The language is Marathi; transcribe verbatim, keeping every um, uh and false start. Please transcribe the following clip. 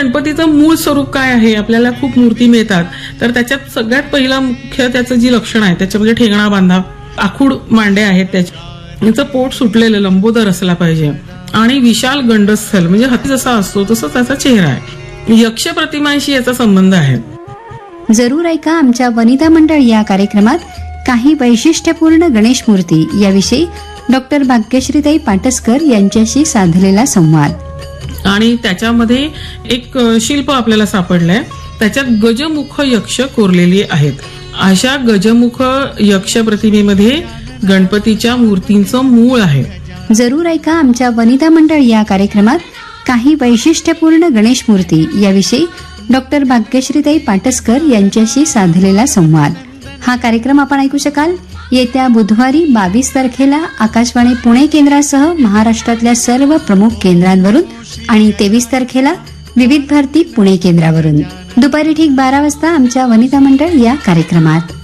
गणपतीचं मूळ स्वरूप काय आहे, आपल्याला खूप मूर्ती मिळतात, तर त्याच्यात सगळ्यात पहिला मुख्य त्याचं जी लक्षण आहे त्याच्यामध्ये ठेंगणा बांधा, आखूड मांडे आहेत, त्याचं पोट सुटलेलं लंबोदर असला पाहिजे आणि विशाल गंडस्थल म्हणजे हत्ती जसा असतो तसा त्याचा चेहरा आहे. यक्ष प्रतिमांशी याचा संबंध आहे. जरूर ऐका आमच्या वनिता मंडळ या कार्यक्रमात काही वैशिष्ट्यपूर्ण गणेश मूर्ती याविषयी डॉक्टर भाग्यश्रीताई पाटसकर यांच्याशी साधलेला संवाद. आणि त्याच्यामध्ये एक शिल्प आपल्याला सापडलंय, त्याच्यात गजमुख यक्ष कोरलेली आहेत. अशा गजमुख यक्ष प्रतिमेमध्ये गणपतीच्या मूर्तींचं मूळ आहे. जरूर ऐका आमच्या वनिता मंडळ या कार्यक्रमात काही वैशिष्ट्यपूर्ण गणेश मूर्ती याविषयी डॉक्टर भाग्यश्रीताई पाटसकर यांच्याशी साधलेला संवाद. हा कार्यक्रम आपण ऐकू शकाल येत्या बुधवारी बावीस तारखेला आकाशवाणी पुणे केंद्रासह महाराष्ट्रातल्या सर्व प्रमुख केंद्रांवरून आणि तेवीस तारखेला विविध भारती पुणे केंद्रावरून दुपारी ठीक बारा वाजता आमच्या वनिता मंडळ या कार्यक्रमात.